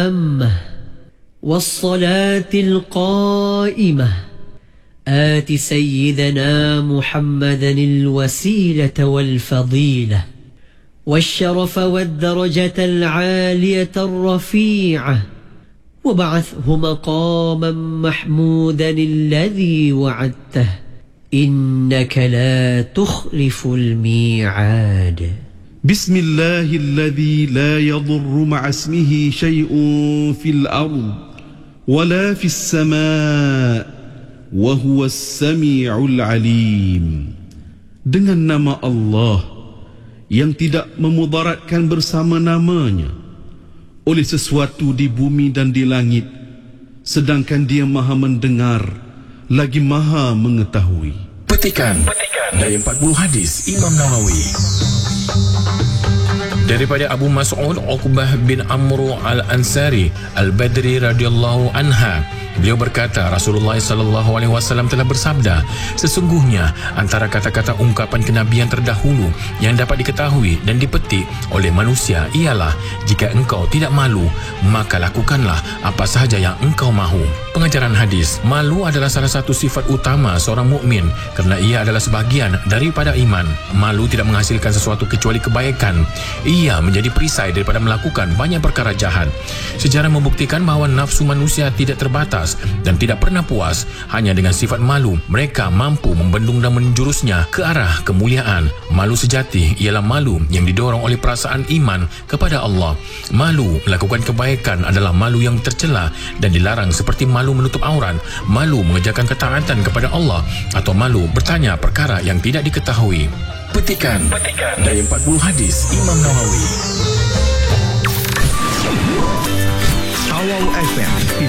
والصلاة القائمة آت سيدنا محمدا الوسيلة والفضيلة والشرف والدرجة العالية الرفيعة وابعثه مقاما محمودا الذي وعدته إنك لا تخلف الميعاد. بسم الله الذي لا يضر مع اسمه شيء في الأرض ولا في السماء وهو السميع العليم. Dengan nama Allah yang tidak memudaratkan bersama namanya oleh sesuatu di bumi dan di langit, sedangkan Dia Maha mendengar lagi Maha mengetahui. Petikan dari 40 hadis Imam Nawawi. Daripada Abu Mas'ud Uqbah bin Amr al-Ansari al-Badri radhiyallahu anha, beliau berkata, Rasulullah sallallahu alaihi wasallam telah bersabda, sesungguhnya antara kata-kata ungkapan kenabian terdahulu yang dapat diketahui dan dipetik oleh manusia ialah, jika engkau tidak malu, maka lakukanlah apa sahaja yang engkau mahu. Pengajaran hadis, malu adalah salah satu sifat utama seorang mukmin kerana ia adalah sebahagian daripada iman. Malu tidak menghasilkan sesuatu kecuali kebaikan. Ia menjadi perisai daripada melakukan banyak perkara jahat. Sejarah membuktikan bahawa nafsu manusia tidak terbatas dan tidak pernah puas. Hanya dengan sifat malu, mereka mampu membendung dan menjurusnya ke arah kemuliaan. Malu sejati ialah malu yang didorong oleh perasaan iman kepada Allah. Malu melakukan kebaikan adalah malu yang tercela dan dilarang, seperti malu menutup aurat, malu mengerjakan ketaatan kepada Allah, atau malu bertanya perkara yang tidak diketahui. Petikan dari 40 hadis Imam Nawawi. Awal FM